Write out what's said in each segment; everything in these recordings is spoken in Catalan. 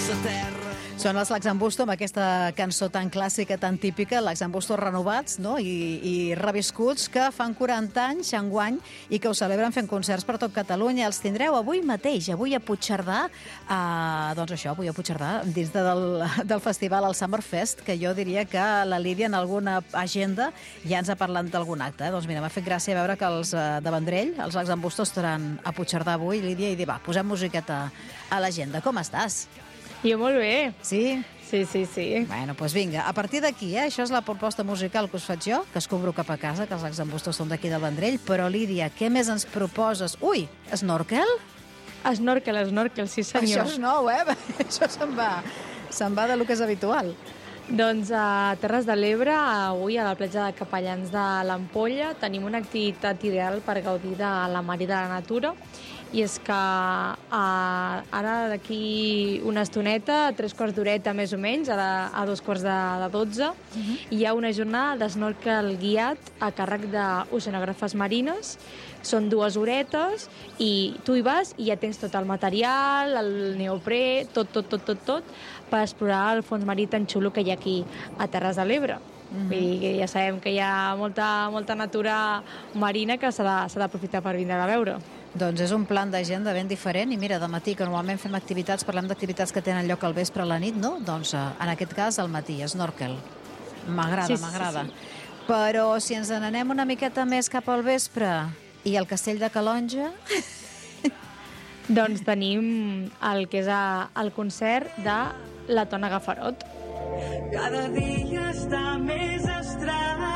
Són els L'Axambusto amb aquesta cançó tan clàssica, tan típica, L'Axambusto renovats, no? I reviscuts, que fan 40 anys enguany i que ho celebren fent concerts per tot Catalunya. Els tindreu avui mateix, avui a Puigcerdà, avui a Puigcerdà, dins del festival al Summerfest, que jo diria que la Lídia en alguna agenda ja ens ha parlat d'algun acte. Doncs mira, m'ha fet gràcia veure que els de Vendrell, els L'Axambusto, estaran a Puigcerdà avui, Lídia, i dir, va, posem musiqueta a l'agenda. Com estàs? Jo molt bé. Sí? Sí. Bueno, doncs vinga, a partir d'aquí, això és la proposta musical que us faig jo, que es cobro cap a casa, que els L'Axambusto són d'aquí del Vendrell, però Lídia, què més ens proposes? Ui, snorkel? Snorkel, sí senyor. Això és nou, Això se'n va de lo que és habitual. Doncs a Terres de l'Ebre, avui a la platja de Capellans de l'Ampolla, tenim una activitat ideal per gaudir de la mar i de la natura. I és que ara d'aquí una estoneta, 3 quarts d'horeta més o menys, a 2:45, hi ha una jornada d'snorkel guiat a càrrec d'oceanògrafes marines. Són 2 horetes i tu hi vas i ja tens tot el material, el neoprè, tot, per explorar el fons marí tan xulo que hi ha aquí a Terres de l'Ebre. I ja sabem que hi ha molta natura marina que s'ha d'aprofitar per vindre a veure. Doncs és un plan d'agenda ben diferent i mira, de matí, que normalment fem activitats, parlem d'activitats que tenen lloc al vespre a la nit, no? Doncs en aquest cas al matí, snorkel. M'agrada. Sí. Però si ens n'anem una miqueta més cap al vespre i al castell de Calonge... Doncs tenim el que és el concert de la Tona Gafarot. Cada dia està més estrany.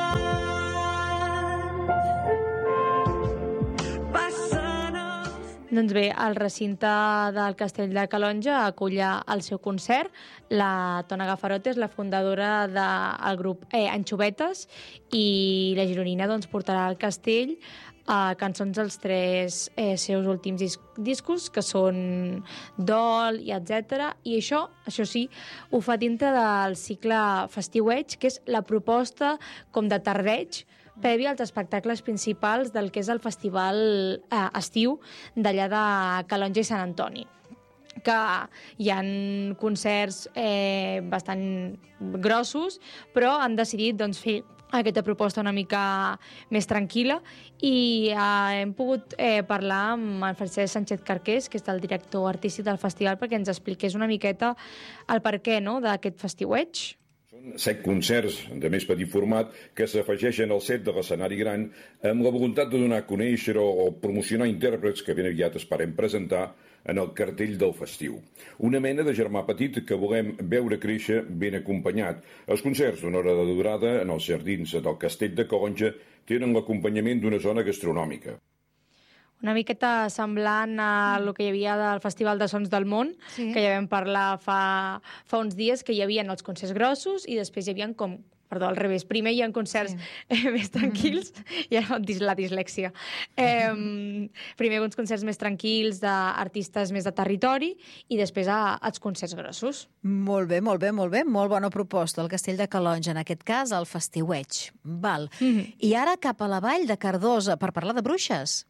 Doncs bé, el recinte del Castell de Calonge acull el seu concert. La Tona Gafarot és la fundadora del grup Anxovetes i la gironina portarà al castell cançons dels 3 seus últims discos, que són Dol i etc. I això sí, ho fa dintre del cicle Festiueig, que és la proposta com de tardeig previ als espectacles principals del que és el festival estiu d'allà de Calonge i Sant Antoni, que hi ha concerts bastant grossos, però han decidit fer aquesta proposta una mica més tranquil·la i hem pogut parlar amb el Francesc Sánchez Carqués, que és el director artístic del festival, perquè ens expliqués una miqueta el perquè d'aquest festiueig. Són 7 concerts de més petit format que s'afegeixen al set de l'escenari gran amb la voluntat de donar a conèixer o promocionar intèrprets que ben aviat esperem presentar en el cartell del festiu. Una mena de germà petit que volem veure créixer ben acompanyat. Els concerts d'una hora de durada en els jardins del Castell de Calonge tenen l'acompanyament d'una zona gastronòmica. Una miqueta semblant a el que hi havia del Festival de Sons del Món, sí, que ja vam parlar fa uns dies, que hi havia els concerts grossos i després hi havia al revés. Primer hi ha concerts més tranquils, ja la dislèxia. Primer uns concerts més tranquils d'artistes més de territori i després els concerts grossos. Molt bé. Molt bona proposta. El Castell de Calonge, en aquest cas, el Festiueig. Val. I ara cap a la vall de Cardós per parlar de bruixes.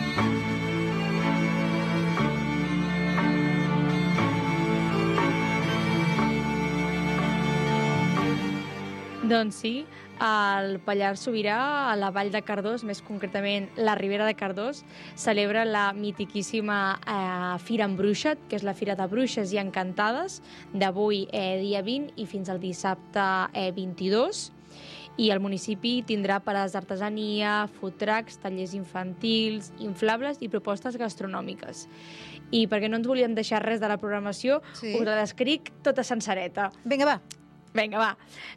Doncs sí, el Pallars Sobirà, a la Vall de Cardós, més concretament la Ribera de Cardós, celebra la mitiquíssima Fira Embruixa't, que és la Fira de Bruixes i Encantades, d'avui dia 20 i fins al dissabte 22. I el municipi tindrà parades d'artesania, food trucks, tallers infantils, inflables i propostes gastronòmiques. I perquè no ens volíem deixar res de la programació, sí, us la descric tota sencereta. Vinga, va.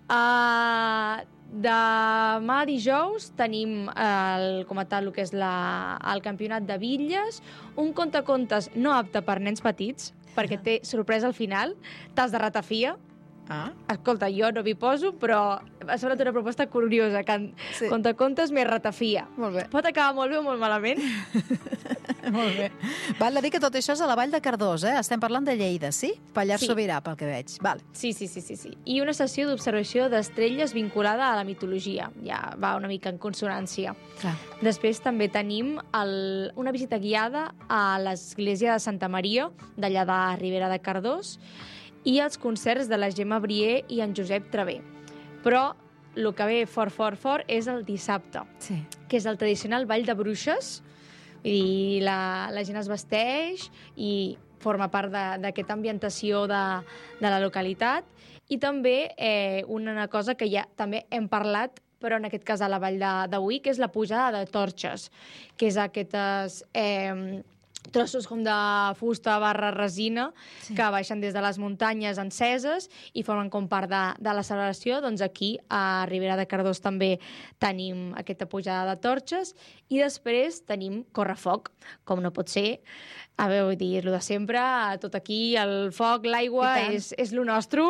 Demà dijous tenim com a tal el que és el campionat de bitlles, un contacontes no apte per nens petits, perquè té sorpresa al final, tas de ratafia. Escolta, jo no m'hi poso, però ha semblat una proposta curiosa, contacontes més ratafia. Molt bé. Pot acabar molt bé o molt malament. Molt bé. Val a dir que tot això és a la Vall de Cardós, eh? Estem parlant de Lleida, sí? Pallars Sí. Sobirà, pel que veig. Vale. Sí. I una sessió d'observació d'estrelles vinculada a la mitologia. Ja va una mica en consonància. Clar. Després també tenim una visita guiada a l'església de Santa Maria, d'allà de Ribera de Cardós, i els concerts de la Gemma Brier i en Josep Travé. Però el que ve fort és el dissabte, Sí. que és el tradicional ball de bruixes. Vull dir, la gent es vesteix i forma part d'aquesta ambientació de la localitat. I també una cosa que ja també hem parlat, però en aquest cas a la vall d'avui, que és la pujada de torxes, que és aquestes trossos com de fusta / resina que baixen des de les muntanyes enceses i formen com part de la celebració. Doncs aquí, a Ribera de Cardós, també tenim aquesta pujada de torxes i després tenim correfoc, com no pot ser. A veure, vull dir, és el de sempre, tot aquí, el foc, l'aigua, és lo nostre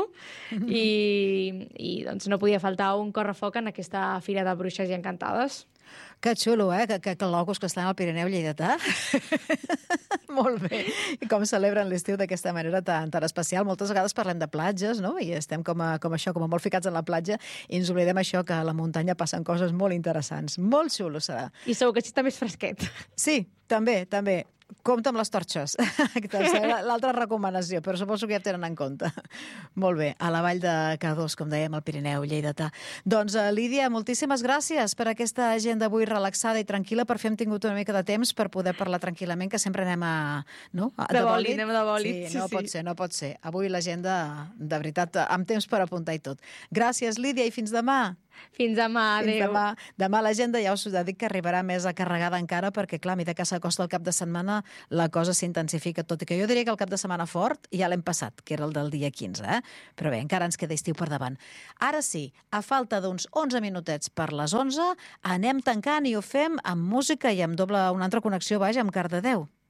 i doncs no podia faltar un correfoc en aquesta Fira de Bruixes i Encantades. Que xulo, eh? Que locos que estan al Pirineu lleidatà. Molt bé. I com celebren l'estiu d'aquesta manera tan especial. Moltes vegades parlem de platges, no? I estem com molt ficats en la platja i ens oblidem això, que a la muntanya passen coses molt interessants. Molt xulo serà. I segur que sí, està més fresquet. Sí, també. Compte amb les torxes. L'altra recomanació, però suposo que ja tenen en compte. Molt bé, a la Vall de Cardós, com dèiem, al Pirineu, lleidatà. Doncs, Lídia, moltíssimes gràcies per aquesta agenda avui relaxada i tranquil·la, per fi hem tingut una mica de temps per poder parlar tranquil·lament, que sempre anem de bòlit. Anem de bòlit. Sí, no pot ser. Avui l'agenda, de veritat, amb temps per apuntar i tot. Gràcies, Lídia, i fins demà. Fins demà, adéu. Demà l'agenda ja us ho dic que arribarà més carregada encara perquè, clar, a mesura que s'acosta el cap de setmana la cosa s'intensifica, tot i que jo diria que el cap de setmana fort ja l'hem passat, que era el del dia 15, eh? Però bé, encara ens queda estiu per davant. Ara sí, a falta d'uns 11 minutets per les 11, anem tancant i ho fem amb música i amb una altra connexió, vaja, amb Cardedeu.